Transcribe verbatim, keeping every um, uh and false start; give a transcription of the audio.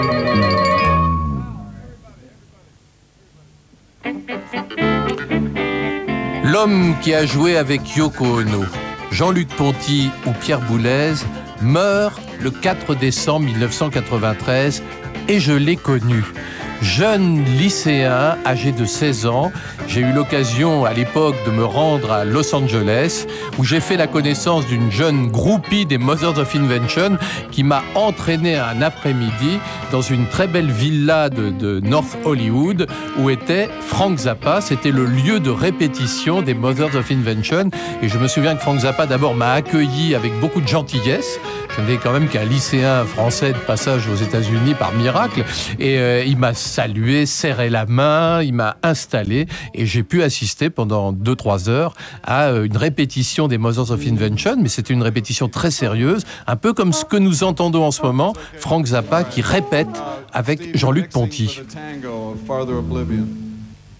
L'homme qui a joué avec Yoko Ono, Jean-Luc Ponty ou Pierre Boulez, meurt le quatre décembre mille neuf cent quatre-vingt-treize et je l'ai connu. Jeune lycéen, âgé de seize ans, j'ai eu l'occasion à l'époque de me rendre à Los Angeles où j'ai fait la connaissance d'une jeune groupie des Mothers of Invention qui m'a entraîné un après-midi dans une très belle villa de, de North Hollywood où était Frank Zappa. C'était le lieu de répétition des Mothers of Invention et je me souviens que Frank Zappa d'abord m'a accueilli avec beaucoup de gentillesse. Je n'étais quand même qu'un lycéen français de passage aux États-Unis par miracle et euh, il m'a salué, serré la main, il m'a installé et j'ai pu assister pendant deux trois heures à une répétition des Mothers of Invention, mais c'était une répétition très sérieuse, un peu comme ce que nous entendons en ce moment, Frank Zappa qui répète avec Jean-Luc Ponty. Farther Oblivion.